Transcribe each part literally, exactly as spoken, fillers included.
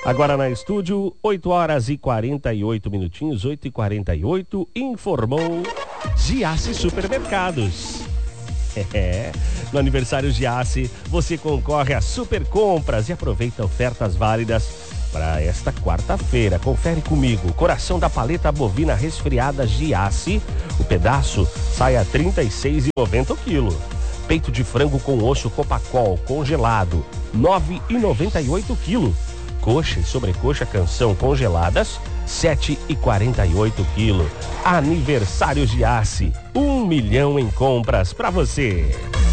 Agora na estúdio, oito horas e quarenta e oito minutinhos, oito e quarenta e oito, informou Giasse Supermercados. É, no aniversário Giasse, você concorre a super compras e aproveita ofertas válidas para esta quarta-feira. Confere comigo. Coração da paleta bovina resfriada Giasse, o pedaço sai a trinta e seis reais e noventa centavos o quilo. Peito de frango com osso Copacol congelado, nove reais e noventa e oito centavos o quilo. Coxa e sobrecoxa canção congeladas, sete reais e quarenta e oito centavos o quilo. Aniversário Giasse, um milhão em compras para você.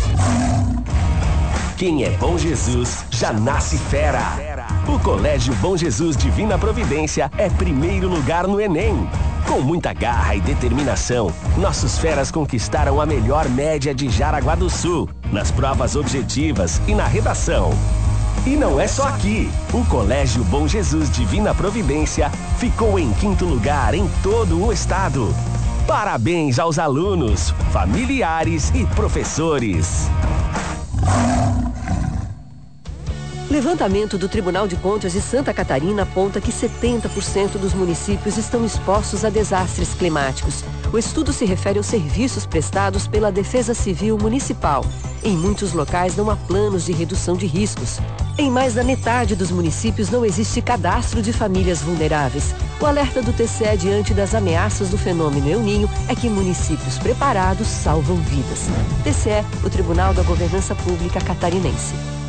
Quem é Bom Jesus já nasce fera. O Colégio Bom Jesus Divina Providência é primeiro lugar no Enem. Com muita garra e determinação, nossos feras conquistaram a melhor média de Jaraguá do Sul, nas provas objetivas e na redação. E não é só aqui. O Colégio Bom Jesus Divina Providência ficou em quinto lugar em todo o estado. Parabéns aos alunos, familiares e professores. Levantamento do Tribunal de Contas de Santa Catarina aponta que setenta por cento dos municípios estão expostos a desastres climáticos. O estudo se refere aos serviços prestados pela Defesa Civil Municipal. Em muitos locais não há planos de redução de riscos. Em mais da metade dos municípios não existe cadastro de famílias vulneráveis. O alerta do T C E diante das ameaças do fenômeno El Ninho é que municípios preparados salvam vidas. T C E, o Tribunal da Governança Pública Catarinense.